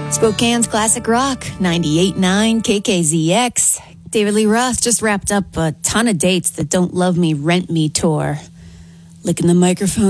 Spokane's Classic Rock, 98.9 KKZX. David Lee Roth just wrapped up a ton of dates that Don't Love Me, Rent Me tour. Licking the microphone